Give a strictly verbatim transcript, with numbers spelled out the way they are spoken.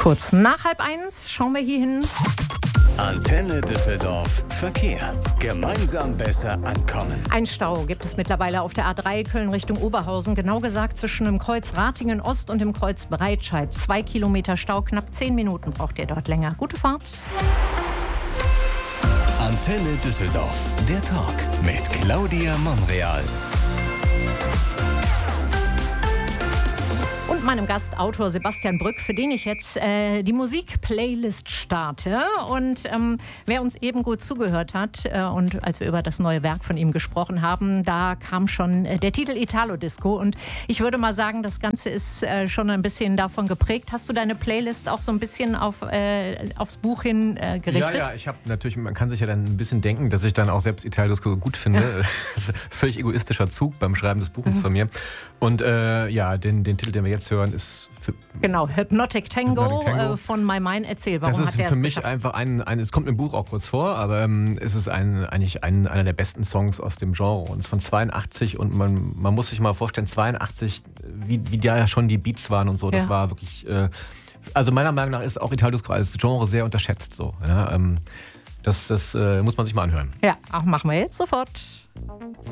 Kurz nach halb eins schauen wir hier hin. Antenne Düsseldorf Verkehr. Gemeinsam besser ankommen. Ein Stau gibt es mittlerweile auf der A drei Köln Richtung Oberhausen. Genau gesagt zwischen dem Kreuz Ratingen Ost und dem Kreuz Breitscheid. Zwei Kilometer Stau, knapp zehn Minuten braucht ihr dort länger. Gute Fahrt. Antenne Düsseldorf, der Talk mit Claudia Monreal. Und meinem Gast, Autor Sebastian Brück, für den ich jetzt äh, die Musik-Playlist starte. Und ähm, wer uns eben gut zugehört hat äh, und als wir über das neue Werk von ihm gesprochen haben, da kam schon äh, der Titel Italo Disco. Und ich würde mal sagen, das Ganze ist äh, schon ein bisschen davon geprägt. Hast du deine Playlist auch so ein bisschen auf, äh, aufs Buch hin äh, gerichtet? Ja, ja, ich habe natürlich, man kann sich ja dann ein bisschen denken, dass ich dann auch selbst Italo Disco gut finde. Völlig egoistischer Zug beim Schreiben des Buches mhm. von mir. Und äh, ja, den, den Titel, den wir jetzt hören, ist für genau, Hypnotic Tango, Hypnotic Tango. Äh, von My Mind. Erzähl, warum das ist hat der für es mich geschafft? einfach ein, ein, es kommt im Buch auch kurz vor, aber ähm, es ist ein, eigentlich ein, einer der besten Songs aus dem Genre und es ist von zweiundachtzig und man, man muss sich mal vorstellen, zweiundachtzig, wie, wie da ja schon die Beats waren und so, das ja. war wirklich, äh, also meiner Meinung nach ist auch Italo Disco als Genre sehr unterschätzt so. Ja, ähm, das das äh, muss man sich mal anhören. Ja, auch machen wir jetzt sofort.